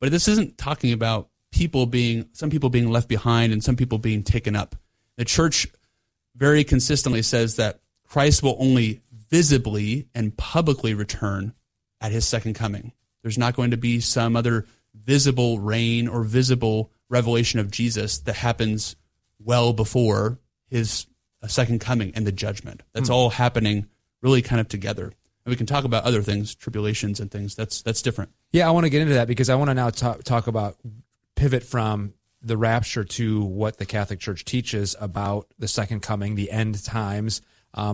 But this isn't talking about some people being left behind and some people being taken up. The church very consistently says that Christ will only visibly and publicly return at his second coming. There's not going to be some other visible reign or visible revelation of Jesus that happens well before his second coming and the judgment. That's all happening really kind of together. And we can talk about other things, tribulations and things. That's different. Yeah, I want to get into that because I want to now talk about, pivot from the rapture to what the Catholic Church teaches about the second coming, the end times.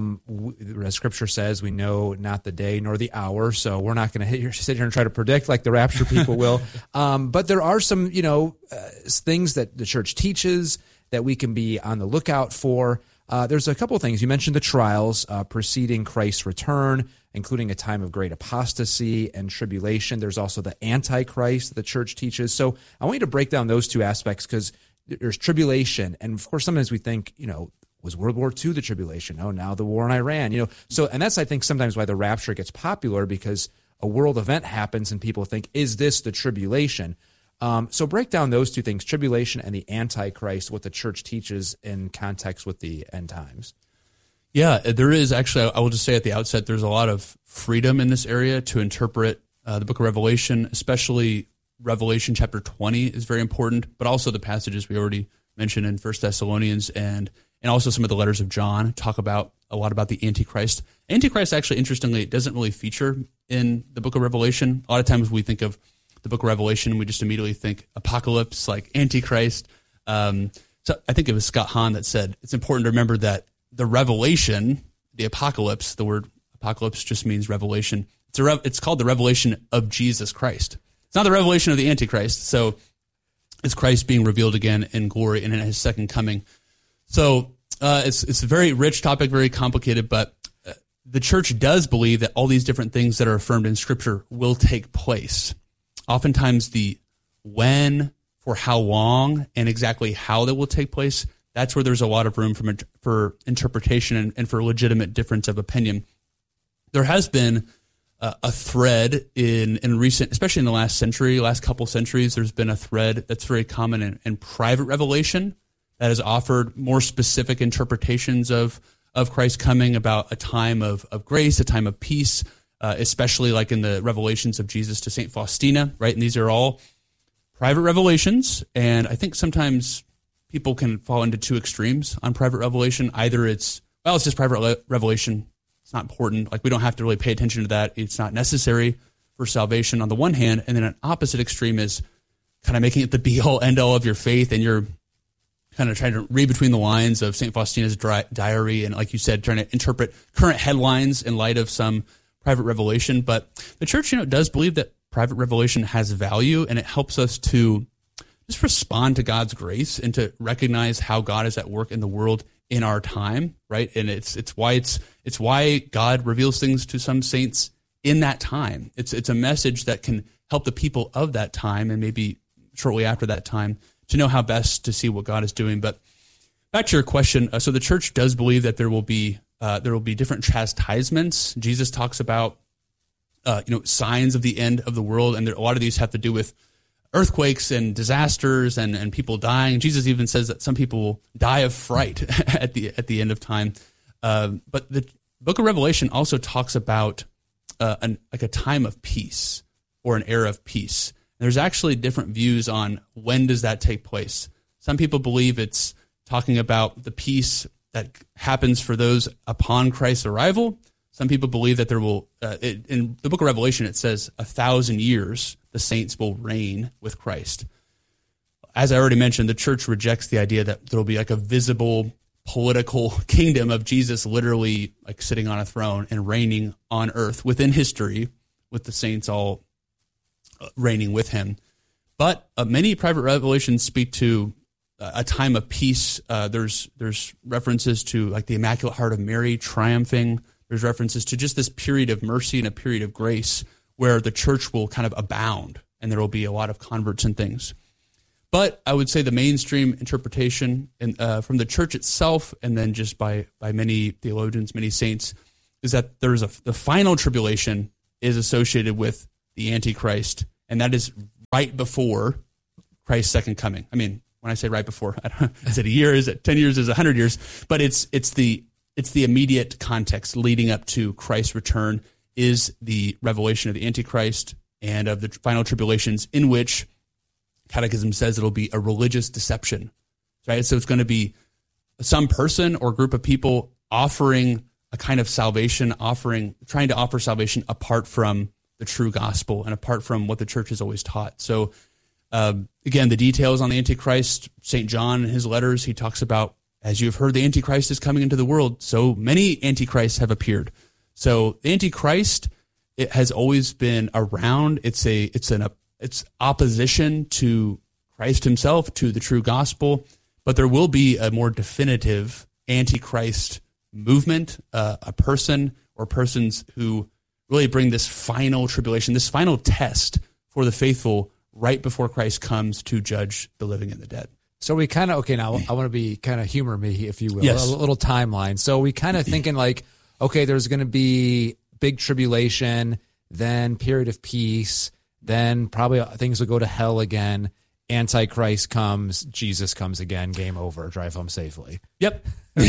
As Scripture says, we know not the day nor the hour, so we're not going to sit here and try to predict like the rapture people will. But there are some, things that the Church teaches that we can be on the lookout for. There's a couple of things. You mentioned the trials preceding Christ's return, including a time of great apostasy and tribulation. There's also the Antichrist that the Church teaches. So I want you to break down those two aspects because there's tribulation. And, of course, sometimes we think, was World War II the tribulation? Oh, now the war in Iran. So, and that's, I think, sometimes why the rapture gets popular, because a world event happens and people think, is this the tribulation? So break down those two things, tribulation and the Antichrist, what the Church teaches in context with the end times. Yeah, there is actually, I will just say at the outset, there's a lot of freedom in this area to interpret the book of Revelation, especially Revelation chapter 20 is very important, but also the passages we already mentioned in 1 Thessalonians and also some of the letters of John talk about a lot about the Antichrist. Antichrist actually, interestingly, doesn't really feature in the book of Revelation. A lot of times we think of the book of Revelation, we just immediately think apocalypse, like Antichrist. So I think it was Scott Hahn that said it's important to remember that the revelation, the apocalypse, the word apocalypse just means revelation. It's called the revelation of Jesus Christ. It's not the revelation of the Antichrist. So it's Christ being revealed again in glory and in his second coming. So it's a very rich topic, very complicated, but the Church does believe that all these different things that are affirmed in Scripture will take place. Oftentimes the when, for how long, and exactly how that will take place, that's where there's a lot of room for interpretation and for legitimate difference of opinion. There has been a thread in recent, especially in the last couple centuries, there's been a thread that's very common in private revelation that has offered more specific interpretations of Christ's coming, about a time of grace, a time of peace, especially like in the revelations of Jesus to St. Faustina, right? And these are all private revelations, and I think sometimes people can fall into two extremes on private revelation. Either it's just private revelation, it's not important, like we don't have to really pay attention to that, it's not necessary for salvation on the one hand, and then an opposite extreme is kind of making it the be-all, end-all of your faith, and you're kind of trying to read between the lines of St. Faustina's diary, and like you said, trying to interpret current headlines in light of some private revelation. But the Church, does believe that private revelation has value, and it helps us to just respond to God's grace and to recognize how God is at work in the world in our time, right? And it's why God reveals things to some saints in that time. It's a message that can help the people of that time, and maybe shortly after that time, to know how best to see what God is doing. But back to your question, so the Church does believe that there will be different chastisements. Jesus talks about signs of the end of the world, and a lot of these have to do with earthquakes and disasters and people dying. Jesus even says that some people will die of fright at the end of time. But the book of Revelation also talks about a time of peace, or an era of peace. There's actually different views on when does that take place. Some people believe it's talking about the peace that happens for those upon Christ's arrival. Some people believe that there will, in the book of Revelation, it says 1,000 years the saints will reign with Christ. As I already mentioned, the Church rejects the idea that there will be like a visible political kingdom of Jesus literally like sitting on a throne and reigning on earth within history, with the saints all reigning with him. But many private revelations speak to a time of peace. There's references to like the Immaculate Heart of Mary triumphing. There's references to just this period of mercy and a period of grace where the Church will kind of abound and there will be a lot of converts and things. But I would say the mainstream interpretation from the Church itself, and then just by many theologians, many saints, is that the final tribulation is associated with the Antichrist, and that is right before Christ's second coming. I mean, when I say right before, I don't know, is it a year? Is it 10 years? Is it 100 years? But it's the immediate context leading up to Christ's return is the revelation of the Antichrist and of the final tribulations, in which Catechism says it'll be a religious deception, right? So it's going to be some person or group of people offering a kind of salvation, trying to offer salvation apart from the true gospel and apart from what the church has always taught. So again, the details on the Antichrist, St. John in his letters, he talks about, as you have heard, the Antichrist is coming into the world. So many Antichrists have appeared. So the Antichrist, it has always been around. It's opposition to Christ himself, to the true gospel. But there will be a more definitive Antichrist movement, a person or persons who really bring this final tribulation, this final test for the faithful right before Christ comes to judge the living and the dead. So we kind of, now I want to be kind of humor me, if you will, yes. A little timeline. So we kind of thinking like, okay, there's going to be big tribulation, then period of peace, then probably things will go to hell again. Antichrist comes, Jesus comes again, game over, drive home safely. Yep.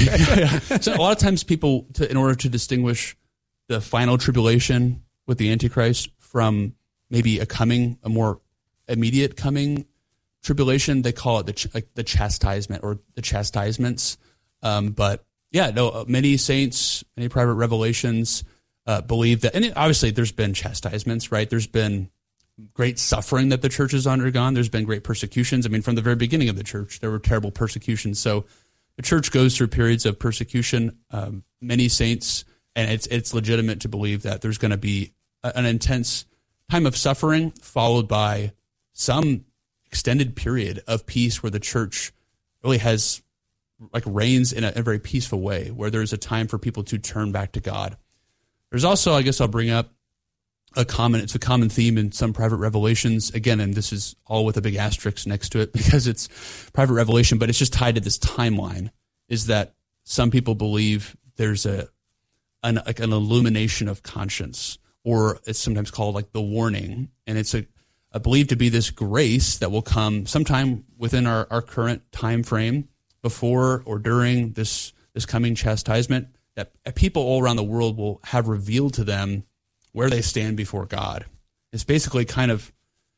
So a lot of times people, in order to distinguish the final tribulation with the Antichrist from maybe a more immediate coming tribulation, they call it the chastisement or the chastisements. But yeah, no, many saints, many private revelations believe that, and obviously there's been chastisements, right? There's been great suffering that the church has undergone. There's been great persecutions. I mean, from the very beginning of the church, there were terrible persecutions. So the church goes through periods of persecution. Many saints, and it's legitimate to believe that there's going to be an intense time of suffering followed by some extended period of peace where the church really has reigns in a very peaceful way, where there's a time for people to turn back to God. There's also, I guess I'll bring up it's a common theme in some private revelations, again, and this is all with a big asterisk next to it because it's private revelation, but it's just tied to this timeline, is that some people believe there's an illumination of conscience, or it's sometimes called the warning, and it's believed to be this grace that will come sometime within our current time frame, before or during this coming chastisement, that people all around the world will have revealed to them where they stand before God. It's basically kind of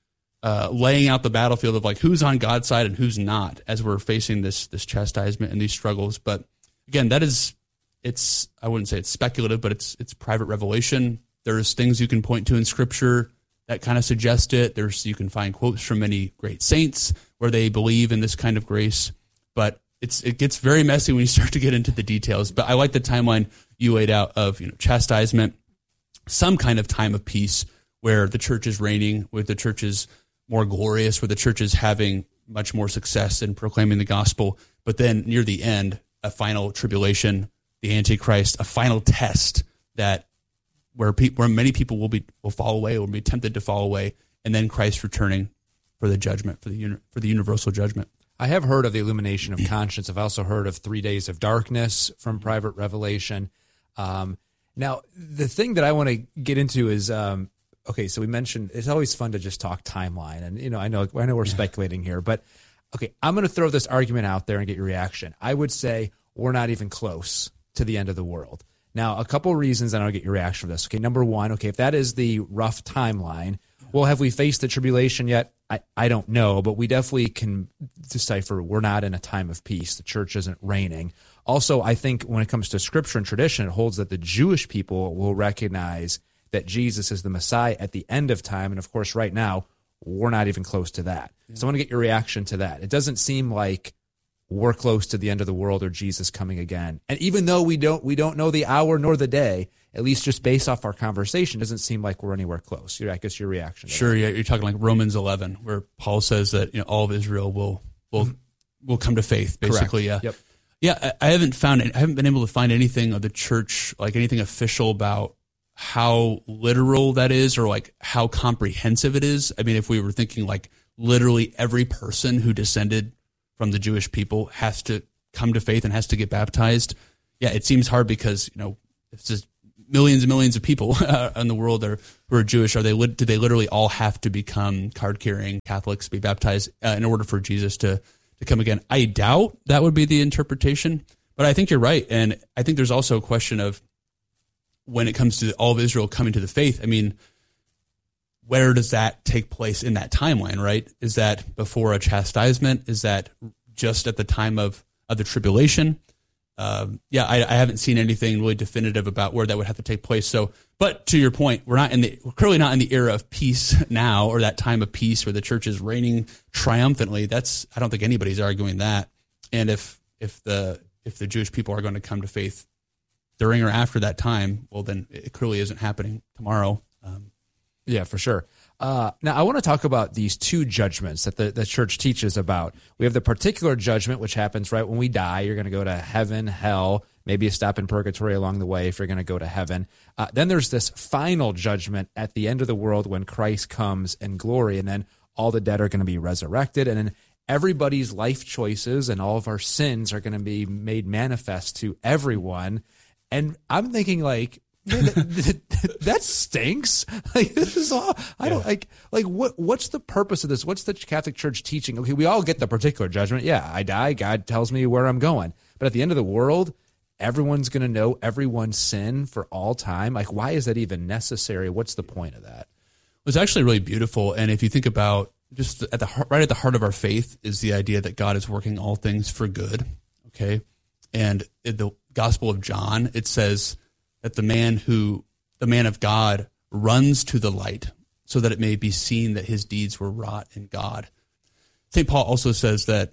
laying out the battlefield of who's on God's side and who's not as we're facing this chastisement and these struggles. But again, I wouldn't say it's speculative, but it's private revelation. There's things you can point to in Scripture that kind of suggest it. You can find quotes from many great saints where they believe in this kind of grace, but it gets very messy when you start to get into the details. But I like the timeline you laid out of chastisement, some kind of time of peace where the church is reigning, where the church is more glorious, where the church is having much more success in proclaiming the gospel. But then near the end, a final tribulation, the Antichrist, a final test where many people will fall away, will be tempted to fall away, and then Christ returning for the judgment, for the universal judgment. I have heard of the illumination of conscience. I've also heard of 3 days of darkness from private revelation. Now, the thing that I want to get into is, okay, so we mentioned it's always fun to just talk timeline, and I know we're speculating here, but okay, I'm going to throw this argument out there and get your reaction. I would say we're not even close to the end of the world. Now, a couple of reasons, and I'll get your reaction for this. Okay, number one, if that is the rough timeline, well, have we faced the tribulation yet? I don't know, but we definitely can decipher we're not in a time of peace. The church isn't reigning. Also, I think when it comes to Scripture and tradition, it holds that the Jewish people will recognize that Jesus is the Messiah at the end of time. And of course, right now, we're not even close to that. Yeah. So I want to get your reaction to that. It doesn't seem like we're close to the end of the world or Jesus coming again. And even though we don't know the hour nor the day, at least just based off our conversation, doesn't seem like we're anywhere close. I guess your reaction to Sure, that. Yeah, you're talking like Romans 11, where Paul says that all of Israel will come to faith, basically. Correct. Yeah. Yep. Yeah, I haven't been able to find anything of the church, anything official about how literal that is, or how comprehensive it is. I mean, if we were thinking literally every person who descended from the Jewish people has to come to faith and has to get baptized, yeah, it seems hard because it's just millions and millions of people in the world who are Jewish, do they literally all have to become card-carrying Catholics, be baptized in order for Jesus to come again? I doubt that would be the interpretation, but I think you're right. And I think there's also a question of when it comes to all of Israel coming to the faith, I mean, where does that take place in that timeline, right? Is that before a chastisement? Is that just at the time of the tribulation? I haven't seen anything really definitive about where that would have to take place. So, but to your point, we're clearly not in the era of peace now, or that time of peace where the church is reigning triumphantly. I don't think anybody's arguing that. And if the Jewish people are going to come to faith during or after that time, well, then it clearly isn't happening tomorrow. Yeah, for sure. Now, I want to talk about these two judgments that the church teaches about. We have the particular judgment, which happens right when we die. You're going to go to heaven, hell, maybe a stop in purgatory along the way if you're going to go to heaven. Then there's this final judgment at the end of the world when Christ comes in glory, and then all the dead are going to be resurrected, and then everybody's life choices and all of our sins are going to be made manifest to everyone. And I'm thinking, like, man, that stinks. Like, this is all. I don't like. What's the purpose of this? What's the Catholic Church teaching? Okay, we all get the particular judgment. Yeah, I die. God tells me where I'm going. But at the end of the world, everyone's going to know everyone's sin for all time. Like, why is that even necessary? What's the point of that? It's actually really beautiful. And if you think about just right at the heart of our faith is the idea that God is working all things for good. Okay, and in the Gospel of John, it says that the man of God runs to the light so that it may be seen that his deeds were wrought in God. St. Paul also says that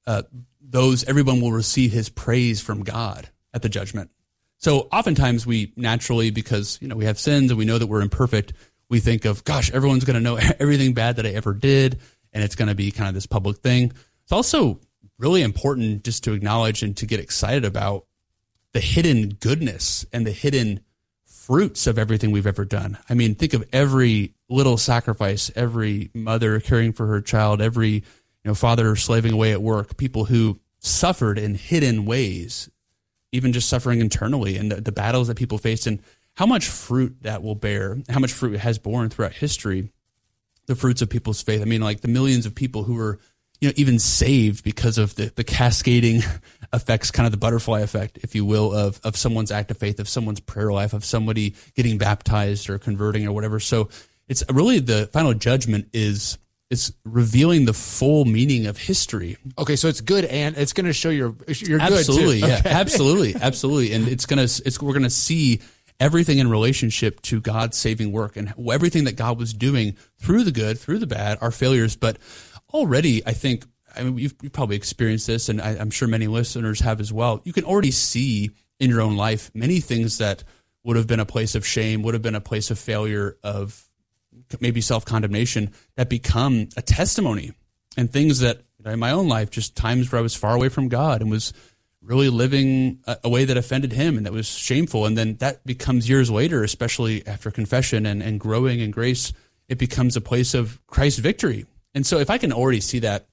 everyone will receive his praise from God at the judgment. So oftentimes we naturally, because we have sins and we know that we're imperfect, we think of, gosh, everyone's going to know everything bad that I ever did, and it's going to be kind of this public thing. It's also really important just to acknowledge and to get excited about the hidden goodness and the hidden fruits of everything we've ever done. I mean, think of every little sacrifice, every mother caring for her child, every father slaving away at work, people who suffered in hidden ways, even just suffering internally, and the battles that people faced, and how much fruit that will bear, how much fruit it has borne throughout history, the fruits of people's faith. I mean, like the millions of people who were even saved because of the cascading effects, kind of the butterfly effect, if you will, of someone's act of faith, of someone's prayer life, of somebody getting baptized or converting or whatever. So it's really the final judgment is revealing the full meaning of history. Okay, so it's good, and it's going to show you're absolutely, good too. Yeah, okay. absolutely, and we're gonna see everything in relationship to God's saving work and everything that God was doing through the good, through the bad, our failures, but already, you've probably experienced this, and I'm sure many listeners have as well. You can already see in your own life many things that would have been a place of shame, would have been a place of failure, of maybe self-condemnation, that become a testimony, and things that in my own life, just times where I was far away from God and was really living a way that offended him and that was shameful. And then that becomes years later, especially after confession and growing in grace, it becomes a place of Christ's victory. And so if I can already see that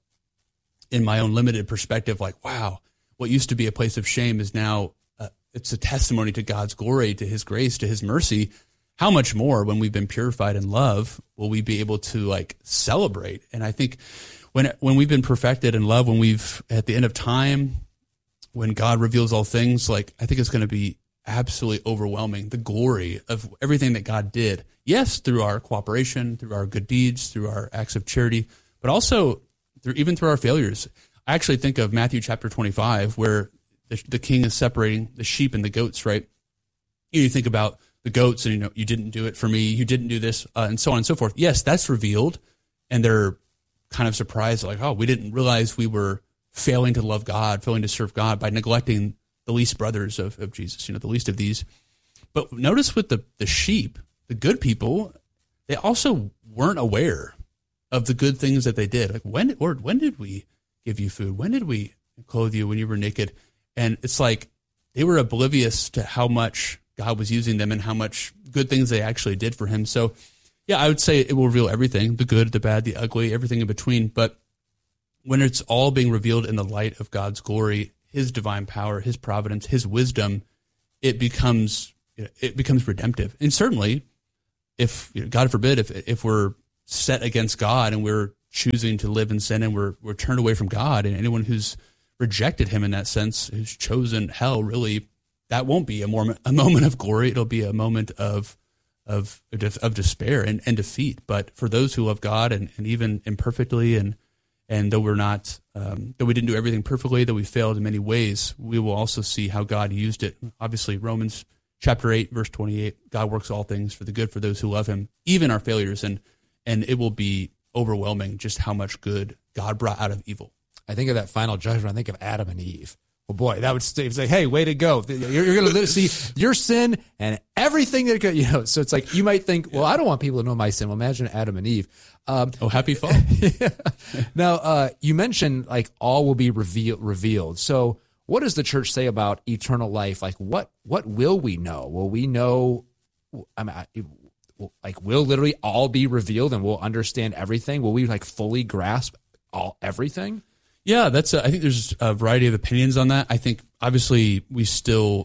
in my own limited perspective, like, wow, what used to be a place of shame is now, it's a testimony to God's glory, to his grace, to his mercy. How much more when we've been purified in love will we be able to celebrate? And I think when we've been perfected in love, when we've at the end of time, when God reveals all things, I think it's going to be absolutely overwhelming, the glory of everything that God did. Yes, through our cooperation, through our good deeds, through our acts of charity, but also even through our failures. I actually think of Matthew chapter 25, where the king is separating the sheep and the goats, right? You think about the goats and, you didn't do it for me, you didn't do this, and so on and so forth. Yes, that's revealed, and they're kind of surprised, oh, we didn't realize we were failing to love God, failing to serve God by neglecting the least brothers of Jesus, the least of these. But notice with the sheep, the good people, they also weren't aware of the good things that they did. When did we give you food? When did we clothe you when you were naked? And it's they were oblivious to how much God was using them and how much good things they actually did for him. So yeah, I would say it will reveal everything, the good, the bad, the ugly, everything in between. But when it's all being revealed in the light of God's glory, his divine power, his providence, his wisdom, it becomes it becomes redemptive. And certainly, if God forbid, if we're set against God and we're choosing to live in sin and we're turned away from God, and anyone who's rejected Him in that sense, who's chosen hell, really, that won't be a moment of glory. It'll be a moment of despair and defeat. But for those who love God and even imperfectly, and though we're not, though we didn't do everything perfectly, though we failed in many ways, we will also see how God used it. Obviously, Romans chapter 8, verse 28, God works all things for the good for those who love Him, even our failures, and it will be overwhelming just how much good God brought out of evil. I think of that final judgment. I think of Adam and Eve. Well, boy, that would say, hey, way to go. You're going to see your sin and everything that could, so it's like, you might think, well, I don't want people to know my sin. Well, imagine Adam and Eve. Happy fall. Yeah. Now, you mentioned like all will be revealed. So what does the church say about eternal life? Like what will we know? Will we know, will literally all be revealed and we'll understand everything? Will we like fully grasp everything? Yeah, I think there's a variety of opinions on that. I think obviously we're still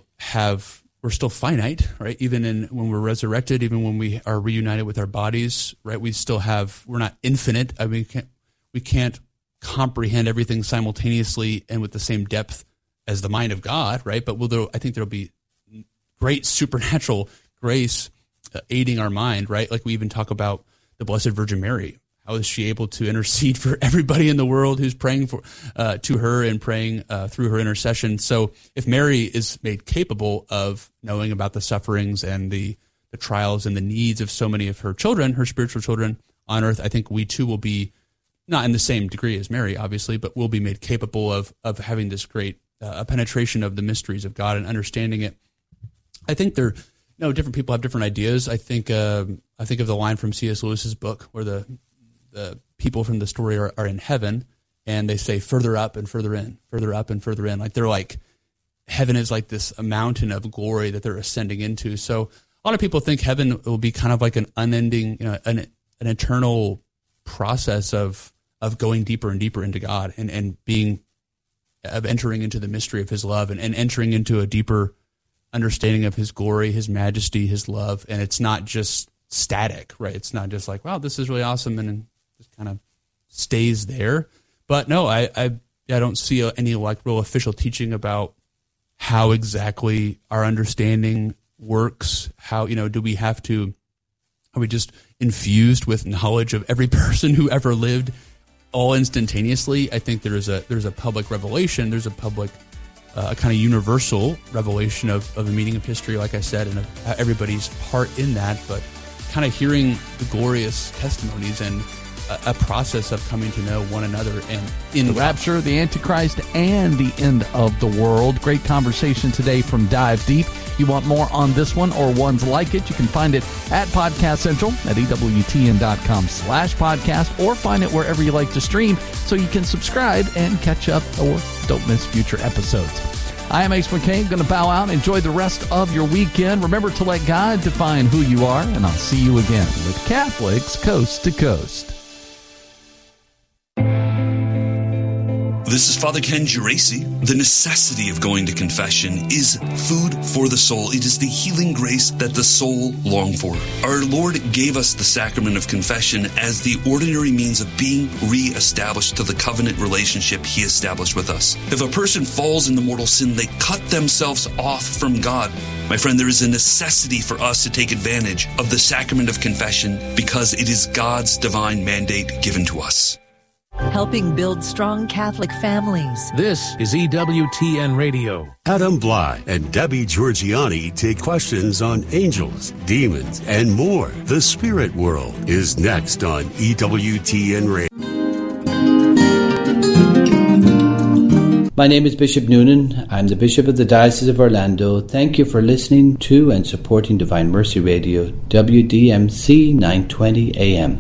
finite, right? Even when we're resurrected, even when we are reunited with our bodies, right? We're not infinite. I mean, we can't comprehend everything simultaneously and with the same depth as the mind of God, right? But I think there'll be great supernatural grace aiding our mind, right? Like we even talk about the Blessed Virgin Mary. How is she able to intercede for everybody in the world who's praying to her and praying through her intercession? So if Mary is made capable of knowing about the sufferings and the trials and the needs of so many of her children, her spiritual children on earth, I think we too will be, not in the same degree as Mary, obviously, but we'll be made capable of having this great penetration of the mysteries of God and understanding it. I think different people have different ideas. I think of the line from C.S. Lewis's book where the people from the story are in heaven, and they say further up and further in, further up and further in. Like they're like, heaven is like this mountain of glory that they're ascending into. So a lot of people think heaven will be kind of like an unending, an eternal process of going deeper and deeper into God and entering into the mystery of His love and entering into a deeper understanding of His glory, His majesty, His love. And it's not just static, right? It's not just like, wow, this is really awesome, and just kind of stays there. But no, I don't see any like real official teaching about how exactly our understanding works. How, are we just infused with knowledge of every person who ever lived all instantaneously? I think there's a public revelation. There's a public a kind of universal revelation of the meaning of history, like I said, and of everybody's part in that, but kind of hearing the glorious testimonies and a process of coming to know one another and in the rapture, the Antichrist, and the end of the world. Great conversation today from Dive Deep. You want more on this one or ones like it, you can find it at Podcast Central at EWTN.com/podcast, or find it wherever you like to stream so you can subscribe and catch up or don't miss future episodes. I am Ace McCain, going to bow out. Enjoy the rest of your weekend. Remember to let God define who you are, and I'll see you again with Catholics Coast to Coast. This is Father Ken Geraci. The necessity of going to confession is food for the soul. It is the healing grace that the soul longs for. Our Lord gave us the sacrament of confession as the ordinary means of being re-established to the covenant relationship He established with us. If a person falls into mortal sin, they cut themselves off from God. My friend, there is a necessity for us to take advantage of the sacrament of confession because it is God's divine mandate given to us. Helping build strong Catholic families. This is EWTN Radio. Adam Bly and Debbie Georgiani take questions on angels, demons, and more. The Spirit World is next on EWTN Radio. My name is Bishop Noonan. I'm the Bishop of the Diocese of Orlando. Thank you for listening to and supporting Divine Mercy Radio, WDMC 920 AM.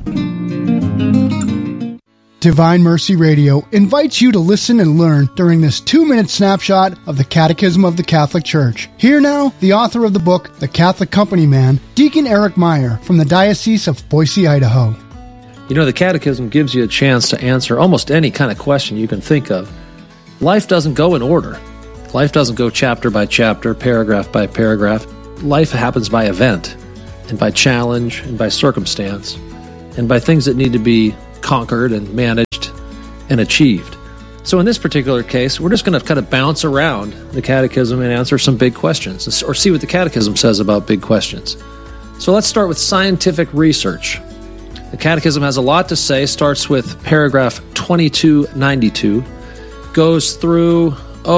Divine Mercy Radio invites you to listen and learn during this 2-minute snapshot of the Catechism of the Catholic Church. Here now, the author of the book, The Catholic Company Man, Deacon Eric Meyer from the Diocese of Boise, Idaho. The Catechism gives you a chance to answer almost any kind of question you can think of. Life doesn't go in order. Life doesn't go chapter by chapter, paragraph by paragraph. life happens by event, and by challenge, and by circumstance, and by things that need to be conquered and managed and achieved. So in this particular case, we're just going to kind of bounce around the catechism and answer some big questions, or see what the catechism says about big questions. So let's start with scientific research. The catechism has a lot to say, starts with paragraph 2292, goes through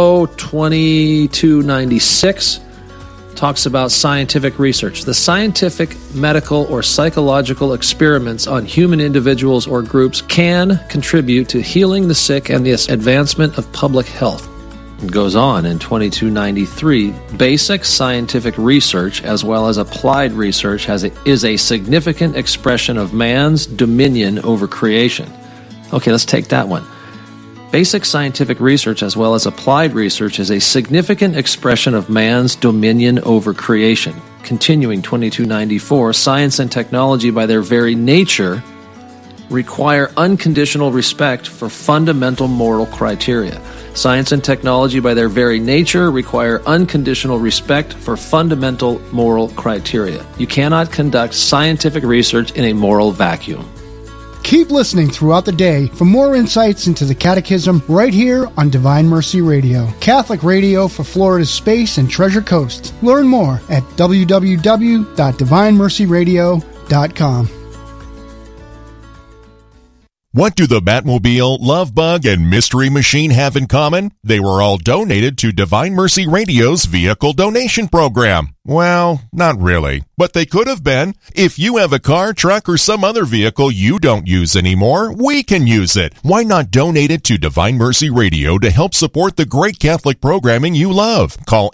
2296, talks about scientific research. The scientific, medical, or psychological experiments on human individuals or groups can contribute to healing the sick and the advancement of public health. It goes on in 2293, basic scientific research as well as applied research is a significant expression of man's dominion over creation. Okay, let's take that one. Basic scientific research as well as applied research is a significant expression of man's dominion over creation. Continuing 2294, science and technology by their very nature require unconditional respect for fundamental moral criteria. Science and technology by their very nature require unconditional respect for fundamental moral criteria. You cannot conduct scientific research in a moral vacuum. Keep listening throughout the day for more insights into the Catechism right here on Divine Mercy Radio, Catholic radio for Florida's Space and Treasure Coast. Learn more at www.divinemercyradio.com. What do the Batmobile, Love Bug, and Mystery Machine have in common? They were all donated to Divine Mercy Radio's vehicle donation program. Well, not really, but they could have been. If you have a car, truck, or some other vehicle you don't use anymore, we can use it. Why not donate it to Divine Mercy Radio to help support the great Catholic programming you love? Call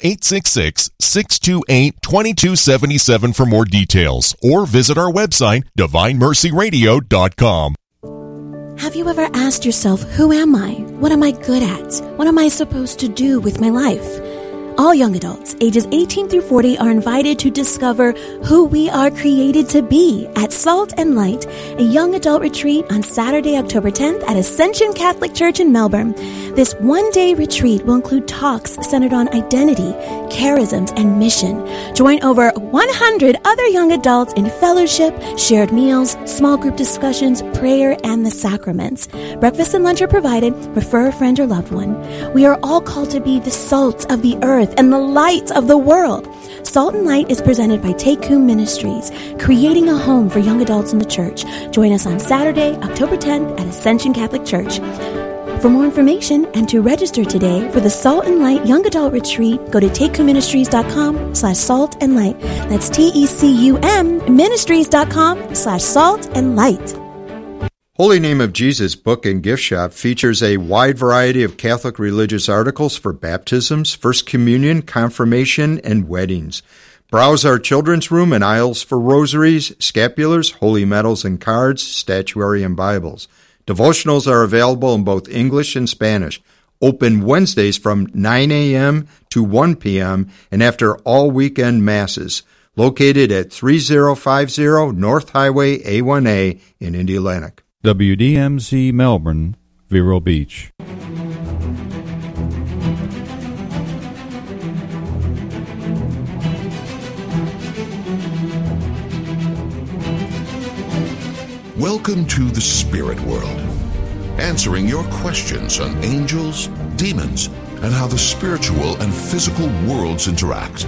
866-628-2277 for more details, or visit our website, divinemercyradio.com. Have you ever asked yourself, who am I? What am I good at? What am I supposed to do with my life? All young adults, ages 18 through 40, are invited to discover who we are created to be at Salt and Light, a young adult retreat on Saturday, October 10th at Ascension Catholic Church in Melbourne. This one-day retreat will include talks centered on identity, charisms, and mission. Join over 100 other young adults in fellowship, shared meals, small group discussions, prayer, and the sacraments. Breakfast and lunch are provided. Refer a friend or loved one. We are all called to be the salt of the earth and the light of the world. Salt and Light is presented by Take Coom Ministries, creating a home for young adults in the church. Join us on Saturday, October 10th at Ascension Catholic Church. For more information and to register today for the Salt and Light Young Adult Retreat, go to takecomministries.com/salt and light. That's TECUM ministries.com/salt and light. Holy Name of Jesus book and gift shop features a wide variety of Catholic religious articles for baptisms, First Communion, confirmation, and weddings. Browse our children's room and aisles for rosaries, scapulars, holy medals and cards, statuary, and Bibles. Devotionals are available in both English and Spanish. Open Wednesdays from 9 a.m. to 1 p.m. and after all weekend masses. Located at 3050 North Highway A1A in Indialantic. WDMC Melbourne, Vero Beach. Welcome to the Spirit World, answering your questions on angels, demons, and how the spiritual and physical worlds interact.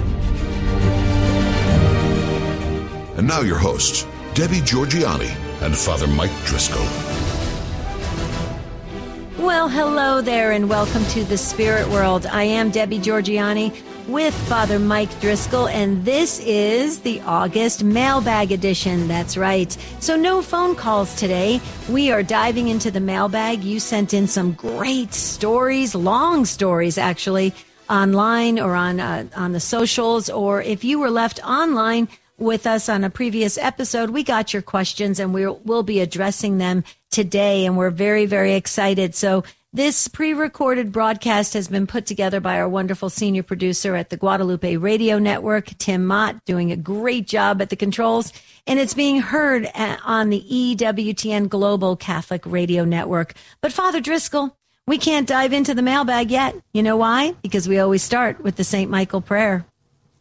And now your hosts, Debbie Georgiani and Father Mike Driscoll. Well, hello there, and welcome to the Spirit World. I am Debbie Georgiani with Father Mike Driscoll, and this is the August Mailbag Edition. That's right. So no phone calls today. We are diving into the mailbag. You sent in some great stories, long stories actually, online or on the socials, or if you were left online with us on a previous episode, we got your questions and we'll be addressing them today, and we're very, very excited. So this pre-recorded broadcast has been put together by our wonderful senior producer at the Guadalupe Radio Network, Tim Mott, doing a great job at the controls, and it's being heard on the EWTN Global Catholic Radio Network. But Father Driscoll, we can't dive into the mailbag yet. You know why? Because we always start with the St. Michael prayer.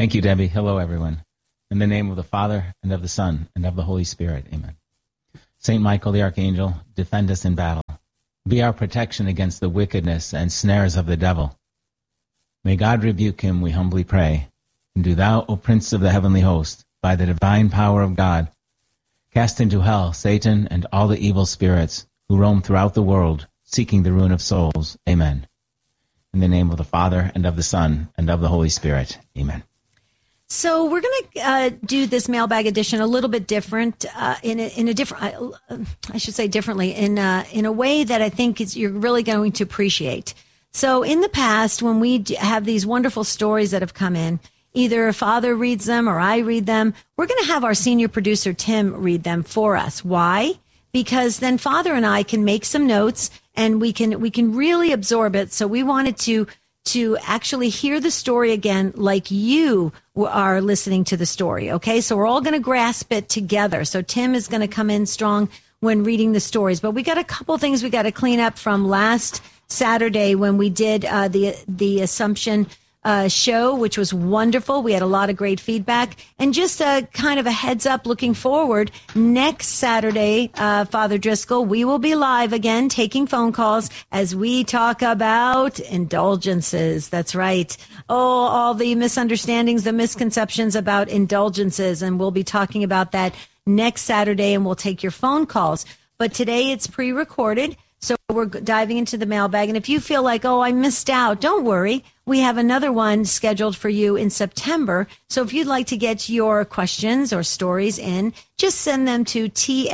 Thank you, Debbie. Hello, everyone. In the name of the Father, and of the Son, and of the Holy Spirit. Amen. Saint Michael the Archangel, defend us in battle. Be our protection against the wickedness and snares of the devil. May God rebuke him, we humbly pray. And do thou, O Prince of the heavenly host, by the divine power of God, cast into hell Satan and all the evil spirits who roam throughout the world, seeking the ruin of souls. Amen. In the name of the Father, and of the Son, and of the Holy Spirit. Amen. So we're going to do this mailbag edition a little bit different, in a different, I should say differently, in a way that I think you're really going to appreciate. So in the past, when we have these wonderful stories that have come in, either Father reads them or I read them, we're going to have our senior producer, Tim, read them for us. Why? Because then Father and I can make some notes and we can really absorb it. So we wanted to actually hear the story again like you are listening to the story, okay? So we're all going to grasp it together. So Tim is going to come in strong when reading the stories. But we got a couple things we got to clean up from last Saturday when we did the Assumption show, which was wonderful. We had a lot of great feedback. And just a kind of a heads up looking forward, next Saturday, Father Driscoll, we will be live again taking phone calls as we talk about indulgences. That's right. Oh, all the misunderstandings, the misconceptions about indulgences. And we'll be talking about that next Saturday, and we'll take your phone calls. But today it's pre-recorded. So we're diving into the mailbag. And if you feel like, oh, I missed out, don't worry. We have another one scheduled for you in September. So if you'd like to get your questions or stories in, just send them to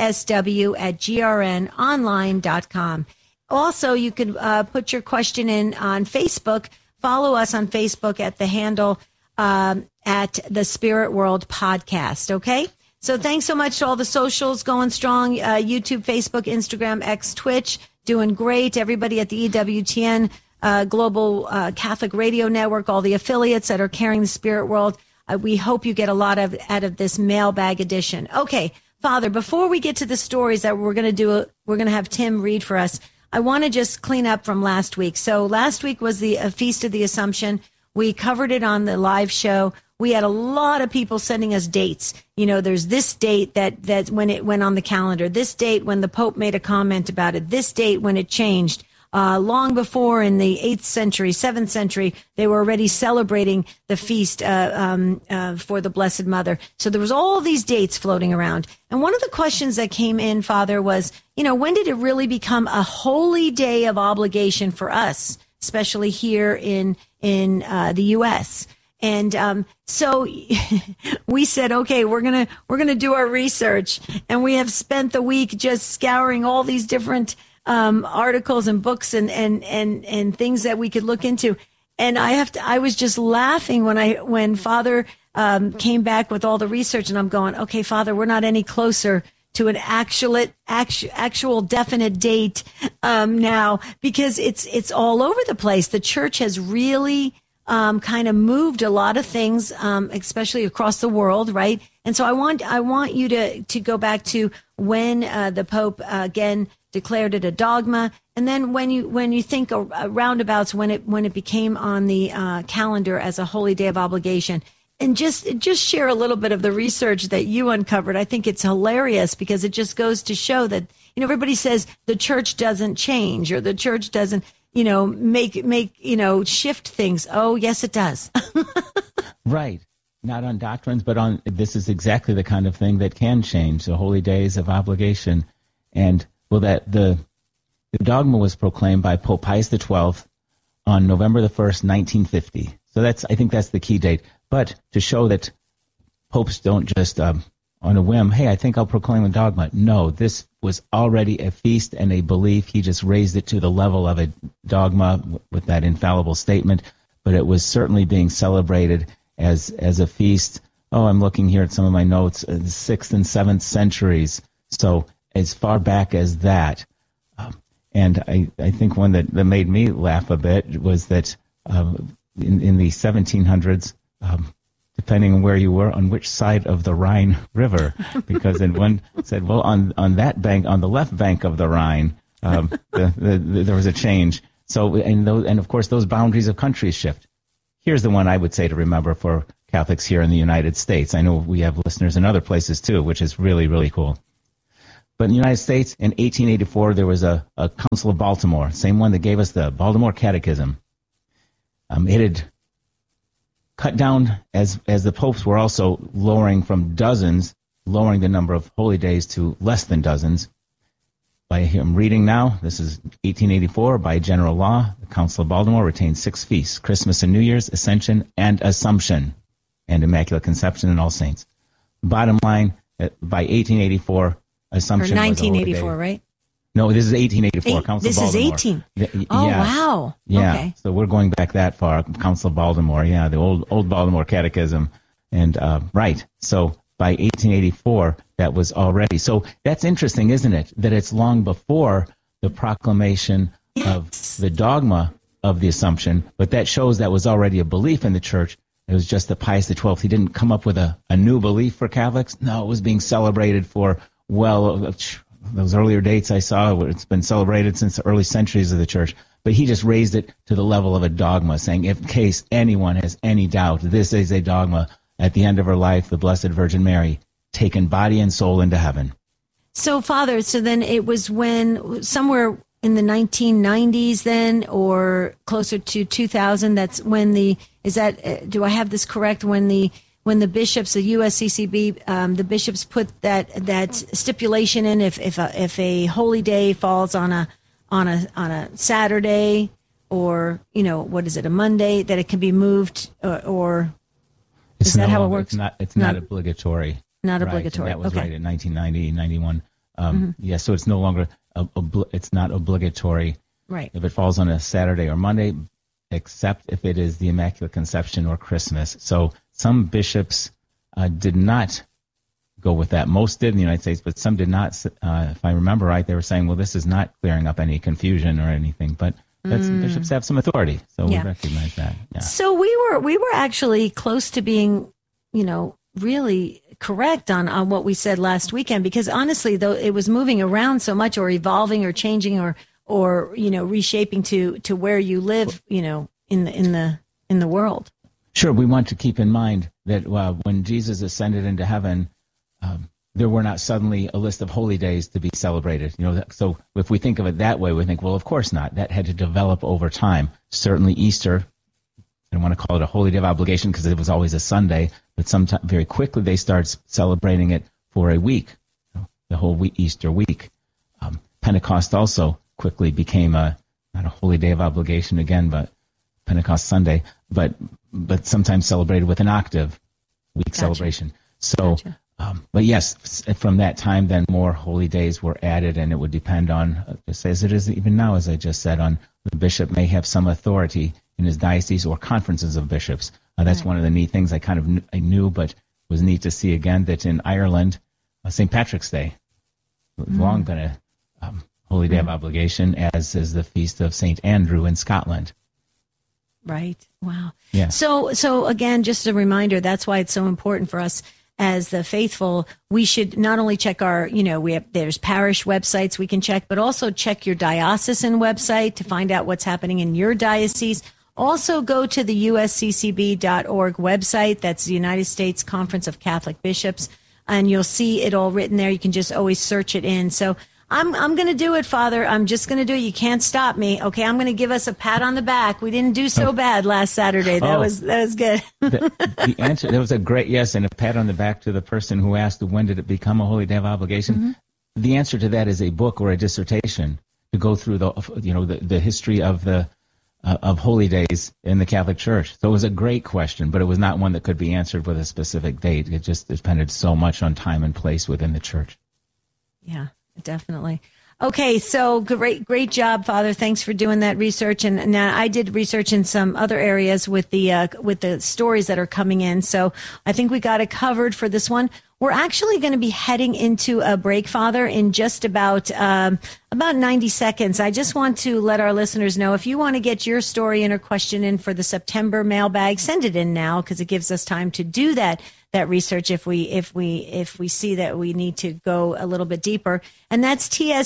tsw@grnonline.com. Also, you could put your question in on Facebook. Follow us on Facebook at the handle at the Spirit World Podcast, okay? So thanks so much to all the socials going strong, YouTube, Facebook, Instagram, X, Twitch. Doing great. Everybody at the EWTN Global Catholic Radio Network, all the affiliates that are carrying the Spirit World. We hope you get a lot out of this mailbag edition. Okay, Father, before we get to the stories that we're going to have Tim read for us, I want to just clean up from last week. So last week was the Feast of the Assumption. We covered it on the live show. We had a lot of people sending us dates. You know, there's this date that when it went on the calendar, this date when the Pope made a comment about it, this date when it changed. Long before in the 8th century, 7th century, they were already celebrating the feast for the Blessed Mother. So there was all these dates floating around. And one of the questions that came in, Father, was, you know, when did it really become a holy day of obligation for us, especially here in the U.S.? And so we said, okay, we're gonna do our research, and we have spent the week just scouring all these different articles and books and things that we could look into. And I was just laughing when Father came back with all the research, and I'm going, okay, Father, we're not any closer to an actual definite date now, because it's all over the place. The church has really kind of moved a lot of things, especially across the world, right? And so I want you to go back to when the Pope again declared it a dogma, and then when you think roundabouts when it became on the calendar as a holy day of obligation. And just share a little bit of the research that you uncovered. I think it's hilarious because it just goes to show that, you know, everybody says the church doesn't change or the church doesn't, you know, make, you know, shift things. Oh, yes, it does. Right. Not on doctrines, but on, this is exactly the kind of thing that can change, the holy days of obligation. And, well, that the dogma was proclaimed by Pope Pius XII on November the 1st, 1950. So I think that's the key date. But to show that popes don't just, on a whim, hey, I think I'll proclaim a dogma. No, this was already a feast and a belief. He just raised it to the level of a dogma with that infallible statement. But it was certainly being celebrated as a feast. Oh, I'm looking here at some of my notes, the 6th and 7th centuries. So as far back as that. And I think one that made me laugh a bit was that in the 1700s, depending on where you were, on which side of the Rhine River, because then one said, well, on that bank, on the left bank of the Rhine, there was a change. So, and of course, those boundaries of countries shift. Here's the one I would say to remember for Catholics here in the United States. I know we have listeners in other places too, which is really, really cool. But in the United States, in 1884, there was a Council of Baltimore, same one that gave us the Baltimore Catechism. It had cut down, as the popes were also lowering from dozens, lowering the number of holy days to less than dozens. By him reading now, this is 1884, by general law, the Council of Baltimore retained 6 feasts: Christmas and New Year's, Ascension and Assumption, and Immaculate Conception and All Saints. Bottom line, by 1884, Assumption or 1984, was a holy day. Right? No, this is 1884. Council this of Baltimore. Is 18. Oh, yeah. Wow. Yeah. Okay. So we're going back that far. Council of Baltimore. Yeah, the old Baltimore Catechism. And right. So by 1884, that was already. So that's interesting, isn't it? That it's long before the proclamation of the dogma of the Assumption, but that shows that was already a belief in the church. It was just that Pius XII, he didn't come up with a new belief for Catholics. No, it was being celebrated for, well, those earlier dates I saw, it's been celebrated since the early centuries of the church. But he just raised it to the level of a dogma, saying, in case anyone has any doubt, this is a dogma. At the end of her life, the Blessed Virgin Mary, taken body and soul into heaven. So, Father, so then it was when somewhere in the 1990s then, or closer to 2000, that's when do I have this correct? When the bishops, the USCCB, the bishops put that stipulation in, if a holy day falls on a Saturday, or what is it, a Monday, that it can be moved, or is that how it works? It's not obligatory. Not right, obligatory. That was okay. right in 1990, 91. Yeah, so it's no longer it's not obligatory. Right. If it falls on a Saturday or Monday, except if it is the Immaculate Conception or Christmas. So some bishops did not go with that. Most did in the United States, but some did not. If I remember right, they were saying, well, this is not clearing up any confusion or anything. But bishops have some authority, so we recognize that. Yeah. So we were actually close to being, really correct on what we said last weekend, because honestly, though, it was moving around so much, or evolving, or changing, or reshaping to where you live, in the world. Sure, we want to keep in mind that when Jesus ascended into heaven, there were not suddenly a list of holy days to be celebrated. So if we think of it that way, we think, well, of course not. That had to develop over time. Certainly Easter, I don't want to call it a holy day of obligation because it was always a Sunday, but sometime very quickly they start celebrating it for a week, the whole Easter week. Pentecost also quickly became not a holy day of obligation again, but Pentecost Sunday, but sometimes celebrated with an octave week celebration. So, but yes, from that time, then more holy days were added, and it would depend on, just as it is even now, as I just said, on the bishop may have some authority in his diocese or conferences of bishops. That's one of the neat things I knew, but was neat to see again, that in Ireland, St. Patrick's Day, long been a holy day of obligation, as is the feast of St. Andrew in Scotland. Right. Wow. Yeah. So again, just a reminder, that's why it's so important for us as the faithful. We should not only check our, there's parish websites we can check, but also check your diocesan website to find out what's happening in your diocese. Also go to the usccb.org website. That's the United States Conference of Catholic Bishops, and you'll see it all written there. You can just always search it in. So I'm going to do it, Father. I'm just going to do it. You can't stop me. Okay, I'm going to give us a pat on the back. We didn't do so bad last Saturday. That was good. The answer, there was a great yes, and a pat on the back to the person who asked, when did it become a holy day of obligation? Mm-hmm. The answer to that is a book or a dissertation to go through the history of of holy days in the Catholic Church. So it was a great question, but it was not one that could be answered with a specific date. It just depended so much on time and place within the Church. Yeah. Definitely. Okay, so great job, Father. Thanks for doing that research. And now I did research in some other areas with the stories that are coming in. So I think we got it covered for this one. We're actually going to be heading into a break, Father, in just about 90 seconds. I just want to let our listeners know, if you want to get your story in or question in for the September mailbag, send it in now, because it gives us time to do that research if we see that we need to go a little bit deeper. And that's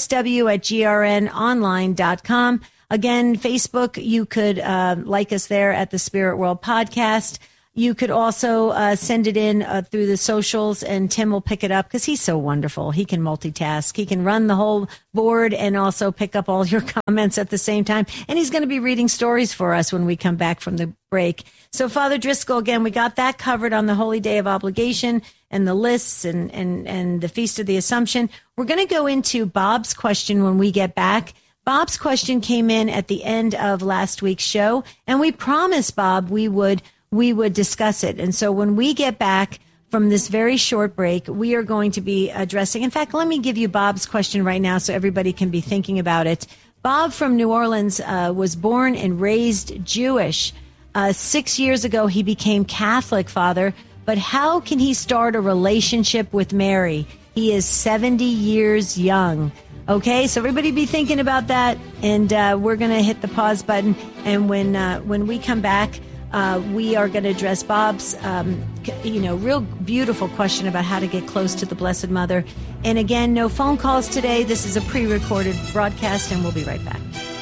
tsw@grnonline.com. Again, Facebook, you could like us there at the Spirit World Podcast. You could also send it in through the socials, and Tim will pick it up because he's so wonderful. He can multitask. He can run the whole board and also pick up all your comments at the same time. And he's going to be reading stories for us when we come back from the break. So, Father Driscoll, again, we got that covered on the Holy Day of Obligation and the lists and the Feast of the Assumption. We're going to go into Bob's question when we get back. Bob's question came in at the end of last week's show, and we promised Bob we would discuss it. And so when we get back from this very short break, we are going to be addressing, in fact, let me give you Bob's question right now so everybody can be thinking about it. Bob from New Orleans was born and raised Jewish. 6 years ago, he became Catholic, Father, but how can he start a relationship with Mary? He is 70 years young. Okay, so everybody be thinking about that, and we're going to hit the pause button, and when we come back, we are going to address Bob's, real beautiful question about how to get close to the Blessed Mother. And again, no phone calls today. This is a pre-recorded broadcast, and we'll be right back.